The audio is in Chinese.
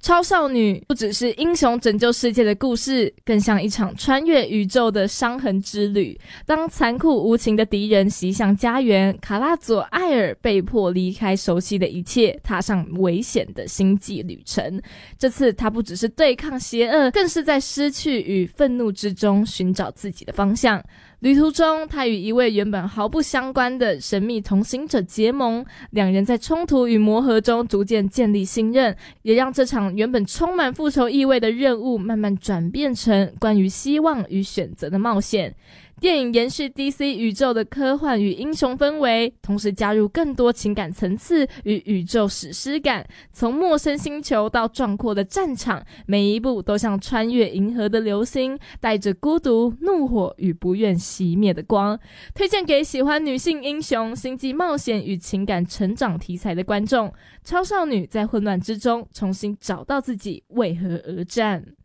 超少女不只是英雄拯救世界的故事，更像一场穿越宇宙的伤痕之旅。当残酷无情的敌人袭向家园，卡拉佐艾尔被迫离开熟悉的一切，踏上危险的星际旅程。这次他不只是对抗邪恶，更是在失去与愤怒之中寻找自己的方向。旅途中，他与一位原本毫不相关的神秘同行者结盟，两人在冲突与磨合中逐渐建立信任，也让这场原本充满复仇意味的任务慢慢转变成关于希望与选择的冒险。电影延续 DC 宇宙的科幻与英雄氛围，同时加入更多情感层次与宇宙史诗感，从陌生星球到壮阔的战场，每一步都像穿越银河的流星，带着孤独、怒火与不愿熄灭的光。推荐给喜欢女性英雄、星际冒险与情感成长题材的观众。超少女在混乱之中重新找到自己，为何而战。